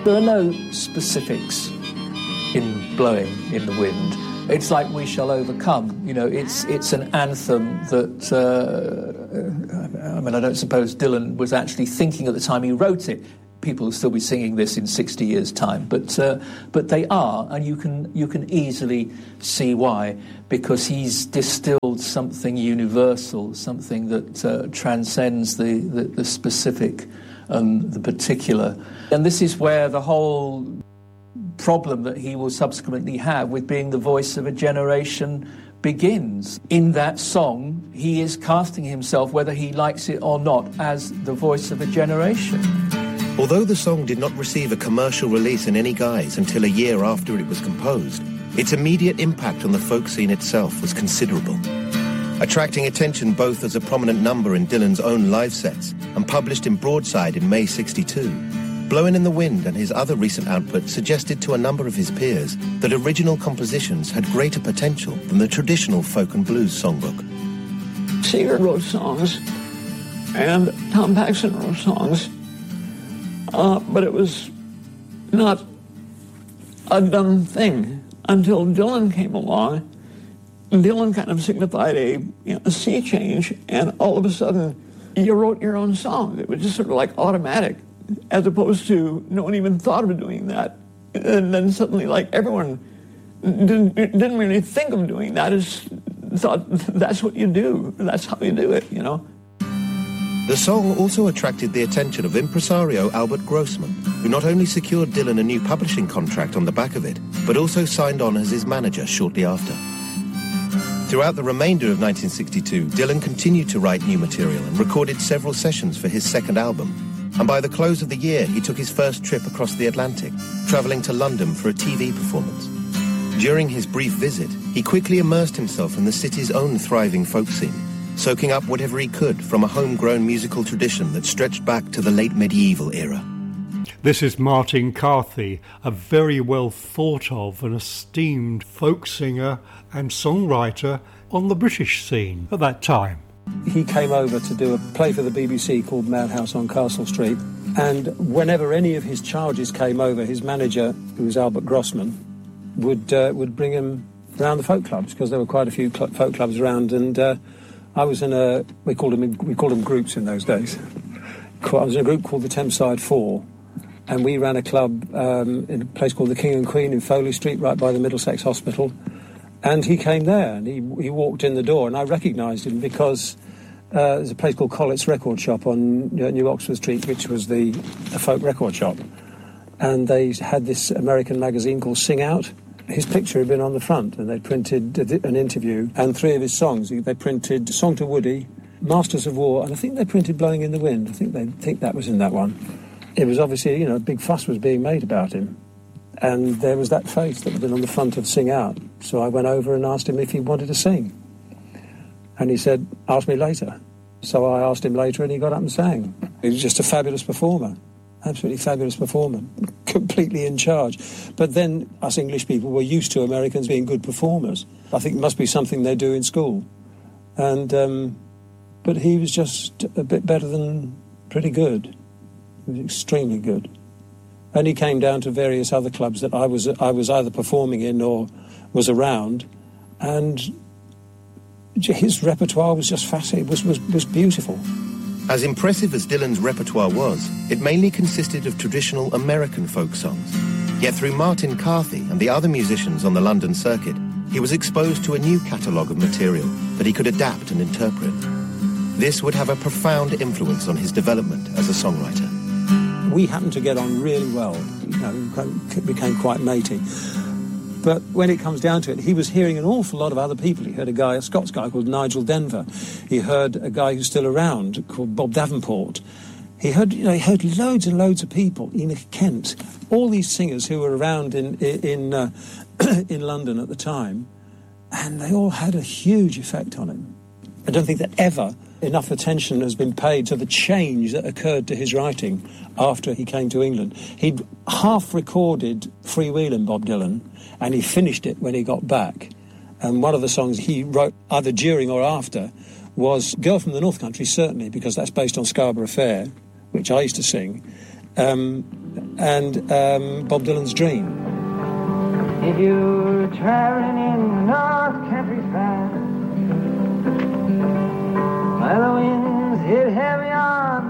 There are no specifics in Blowing in the Wind. It's like We Shall Overcome. You know, it's an anthem that, I don't suppose Dylan was actually thinking at the time he wrote it. People will still be singing this in 60 years' time, but they are, and you can easily see why, because he's distilled something universal, something that transcends the specific and the particular. And this is where the whole problem that he will subsequently have with being the voice of a generation begins. In that song, he is casting himself, whether he likes it or not, as the voice of a generation. Although the song did not receive a commercial release in any guise until a year after it was composed, its immediate impact on the folk scene itself was considerable. Attracting attention both as a prominent number in Dylan's own live sets and published in Broadside in May '62, Blowin' in the Wind and his other recent output suggested to a number of his peers that original compositions had greater potential than the traditional folk and blues songbook. Seeger wrote songs, and Tom Paxson wrote songs, but it was not a done thing until Dylan came along. Dylan kind of signified a sea change, and all of a sudden, you wrote your own song. It was just sort of like automatic, as opposed to no one even thought of doing that. And then suddenly, like, everyone didn't really think of doing that, just thought that's what you do. That's how you do it, you know. The song also attracted the attention of impresario Albert Grossman, who not only secured Dylan a new publishing contract on the back of it, but also signed on as his manager shortly after. Throughout the remainder of 1962, Dylan continued to write new material and recorded several sessions for his second album. And by the close of the year, he took his first trip across the Atlantic, travelling to London for a TV performance. During his brief visit, he quickly immersed himself in the city's own thriving folk scene, soaking up whatever he could from a homegrown musical tradition that stretched back to the late medieval era. This is Martin Carthy, a very well thought of and esteemed folk singer and songwriter on the British scene at that time. He came over to do a play for the BBC called Madhouse on Castle Street, and whenever any of his charges came over, his manager, who was Albert Grossman, would bring him around the folk clubs, because there were quite a few folk clubs around, and I was in we called them groups in those days. I was in a group called the Thameside Four, and we ran a club in a place called the King and Queen in Foley Street, right by the Middlesex Hospital. And he came there, and he walked in the door, and I recognised him because there's a place called Collett's Record Shop on New Oxford Street, which was a folk record shop. And they had this American magazine called Sing Out. His picture had been on the front, and they printed an interview and three of his songs. They printed Song to Woody, Masters of War, and I think they printed Blowing in the Wind. I think that was in that one. It was obviously, a big fuss was being made about him. And there was that face that had been on the front of Sing Out. So I went over and asked him if he wanted to sing. And he said, ask me later. So I asked him later, and he got up and sang. He was just a fabulous performer. Absolutely fabulous performer. Completely in charge. But then us English people were used to Americans being good performers. I think it must be something they do in school. And but he was just a bit better than pretty good. He was extremely good. And he came down to various other clubs that I was either performing in or was around, and his repertoire was just fascinating. Was beautiful. As impressive as Dylan's repertoire was, it mainly consisted of traditional American folk songs. Yet through Martin Carthy and the other musicians on the London circuit, he was exposed to a new catalogue of material that he could adapt and interpret. This would have a profound influence on his development as a songwriter. We happened to get on really well, became quite matey. But when it comes down to it, he was hearing an awful lot of other people. He heard a Scots guy called Nigel Denver. He heard a guy who's still around called Bob Davenport. He heard loads and loads of people, Enoch Kent, all these singers who were around in London at the time, and they all had a huge effect on him. I don't think that ever enough attention has been paid to the change that occurred to his writing after he came to England. He'd half-recorded Freewheelin', Bob Dylan, and he finished it when he got back. And one of the songs he wrote either during or after was Girl from the North Country, certainly, because that's based on Scarborough Fair, which I used to sing. and Bob Dylan's Dream. If you're traveling in